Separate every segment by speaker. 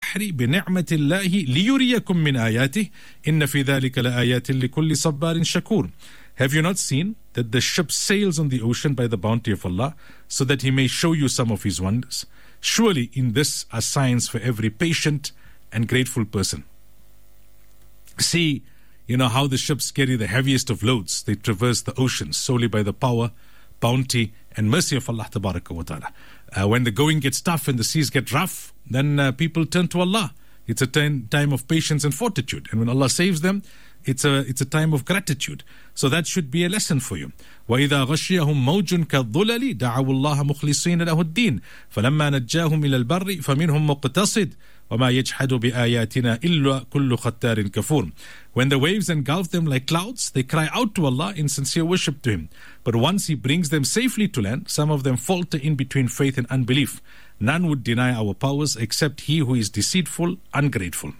Speaker 1: البحر بنعمة الله ليريكم من آياته إن في ذلك لآيات لكل صبار شكور. Have you not seen that the ship sails on the ocean by the bounty of Allah, so that He may show you some of His wonders? Surely in this are signs for every patient and grateful person. See, how the ships carry the heaviest of loads. They traverse the oceans solely by the power, bounty, and mercy of Allah Tabaraka wa Ta'ala. When the going gets tough and the seas get rough, then people turn to Allah. It's a time of patience and fortitude. And when Allah saves them, it's a time of gratitude. So that should be a lesson for you. وَإِذَا غَشِيَهُمْ مَوْجٌ كَالظُّلَلِ دَعَوُوا اللَّهَ مُخْلِصِينَ لَهُ الدِّينَ فَلَمَّا نَجَّاهُمْ إِلَى الْبَرِّ فَمِنْهُمْ مُقْتَصِدٌ وَمَا يَجْحَدُ بِآيَاتِنَا إِلَّا كُلُّ خَتَّارٍ كَفُورٍ. When the waves engulf them like clouds, they cry out to Allah in sincere worship to Him. But once He brings them safely to land, some of them falter in between faith and unbelief. None would deny our powers except he who is deceitful, ungrateful.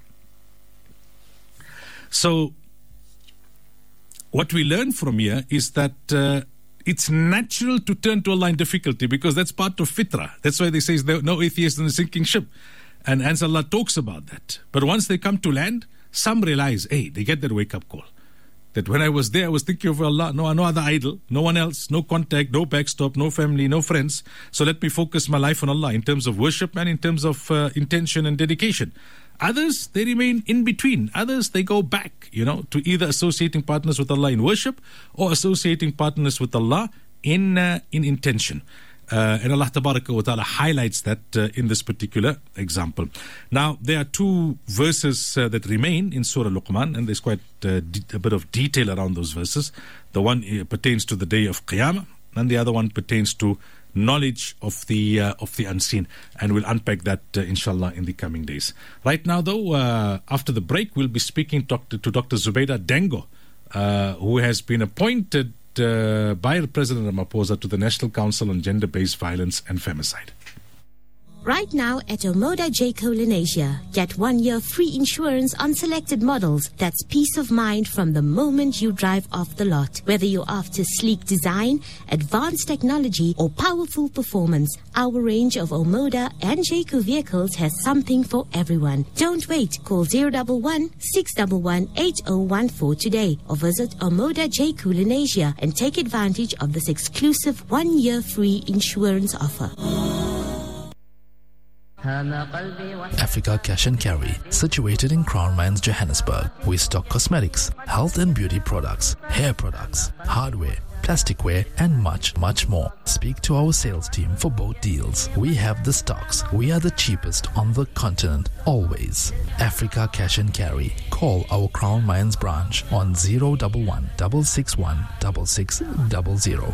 Speaker 1: So, what we learn from here is that it's natural to turn to Allah in difficulty, because that's part of fitrah. That's why they say no atheist in a sinking ship. And hence Allah talks about that. But once they come to land, some realize, they get that wake-up call. That when I was there, I was thinking of Allah, no other idol, no one else, no contact, no backstop, no family, no friends. So let me focus my life on Allah in terms of worship and in terms of intention and dedication. Others, they remain in between. Others, they go back, to either associating partners with Allah in worship or associating partners with Allah in intention. And Allah Tabaraka wa Ta'ala highlights that in this particular example. Now, there are two verses that remain in Surah Luqman, and there's quite a bit of detail around those verses. The one pertains to the day of Qiyamah, and the other one pertains to knowledge of the unseen. And we'll unpack that, inshallah, in the coming days. Right now, though, after the break, we'll be speaking to Dr. Zubaydah Dango, who has been appointed by President Ramaphosa to the National Council on Gender-Based Violence and Femicide.
Speaker 2: Right now at Omoda Jayco Lenasia, get 1 year free insurance on selected models. That's peace of mind from the moment you drive off the lot. Whether you're after sleek design, advanced technology, or powerful performance, our range of Omoda and Jayco vehicles has something for everyone. Don't wait. Call 011-611-8014 today or visit Omoda Jayco Lenasia and take advantage of this exclusive 1 year free insurance offer.
Speaker 3: Africa Cash and Carry, situated in Crown Mines, Johannesburg. We stock cosmetics, health and beauty products, hair products, hardware, plasticware, and much, much more. Speak to our sales team for both deals. We have the stocks. We are the cheapest on the continent, always. Africa Cash and Carry. Call our Crown Mines branch on 011 661 6600.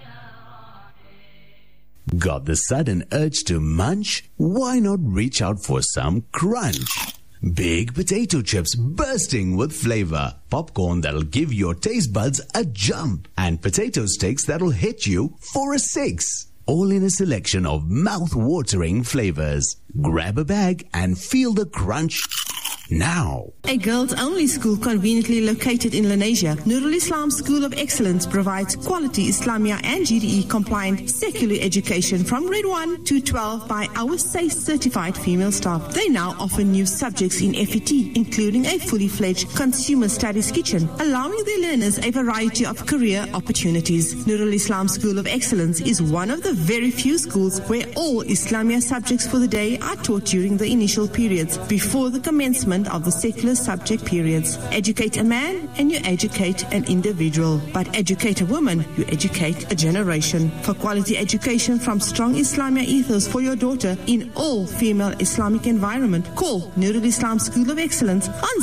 Speaker 4: Got the sudden urge to munch? Why not reach out for some crunch? Big potato chips bursting with flavor, popcorn that'll give your taste buds a jump, and potato sticks that'll hit you for a 6. All in a selection of mouth-watering flavors. Grab a bag and feel the crunch now.
Speaker 5: A girls-only school conveniently located in Lenasia, Nurul Islam School of Excellence provides quality Islamia and GDE compliant secular education from grade 1 to 12 by our SACE certified female staff. They now offer new subjects in FET, including a fully fledged consumer studies kitchen, allowing their learners a variety of career opportunities. Nurul Islam School of Excellence is one of the very few schools where all Islamia subjects for the day are taught during the initial periods before the commencement of the secular subject periods. Educate a man and you educate an individual, but educate a woman, you educate a generation. For quality education from strong Islamia ethos for your daughter in all female Islamic environment, call Nurul Islam School of Excellence on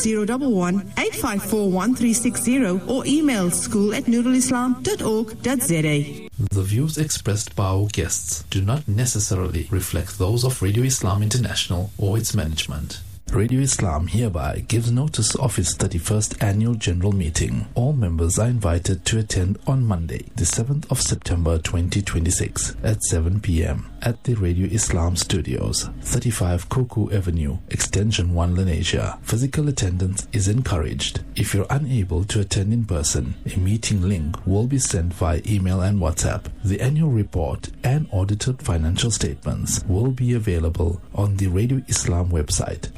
Speaker 5: 011-854-1360 or email school@nurulislam.org.za.
Speaker 3: The views expressed by our guests do not necessarily reflect those of Radio Islam International or its management. Radio Islam hereby gives notice of its 31st Annual General Meeting. All members are invited to attend on Monday, the 7th of September 2026 at 7 p.m. at the Radio Islam Studios, 35 Koku Avenue, Extension 1, Lenasia. Physical attendance is encouraged. If you're unable to attend in person, a meeting link will be sent via email and WhatsApp. The annual report and audited financial statements will be available on the Radio Islam website